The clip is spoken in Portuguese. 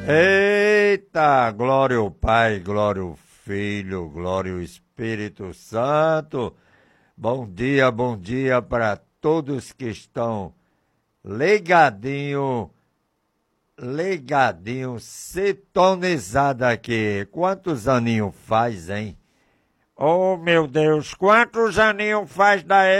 Eita, glória ao Pai, glória ao Filho, glória ao Espírito Santo. Bom dia para todos que estão ligadinho, sintonizado aqui. Quantos aninhos faz, hein? Oh, meu Deus, quantos aninhos faz da